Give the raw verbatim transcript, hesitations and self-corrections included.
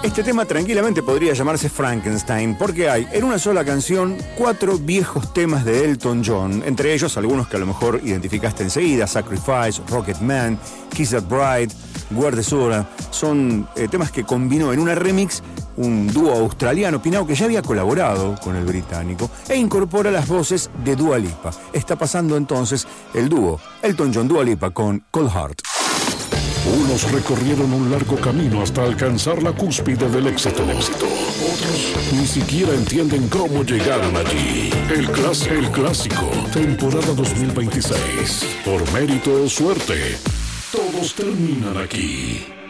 Este tema tranquilamente podría llamarse Frankenstein, porque hay en una sola canción cuatro viejos temas de Elton John, entre ellos algunos que a lo mejor identificaste enseguida: Sacrifice, Rocket Man, Kiss That Bride, Guarde Sora. Son eh, temas que combinó en una remix un dúo australiano, Pinao, que ya había colaborado con el británico, e incorpora las voces de Dua Lipa. Está pasando entonces el dúo Elton John Dua Lipa con Cold Heart. Unos recorrieron un largo camino hasta alcanzar la cúspide del éxito. Otros ni siquiera entienden cómo llegaron allí. El, clas- el clásico, temporada dos mil veintiséis. Por mérito o suerte, todos terminan aquí.